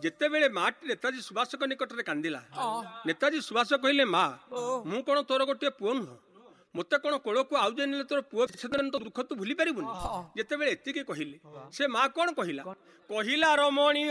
ଯେତେବେଳେ ମାଟି ନେତାଜୀ ସୁଭାଷଙ୍କ ନିକଟରେ କାନ୍ଦିଲା, ନେତାଜୀ ସୁଭାଷ କହିଲେ, ମା ମୁଁ କଣ ତୋର ଗୋଟିଏ ପୁଅ ନୁହଁ? ମତେ କଣ କୋଳକୁ ଆଉଜେଇ ନେଲେ ତୋର ପୁଅ ସେଦିନ ଦୁଃଖ ତୁ ଭୁଲି ପାରିବୁନି? ଯେତେବେଳେ ଏତିକି କହିଲେ, ସେ ମା କଣ କହିଲା? କହିଲା ରମଣୀ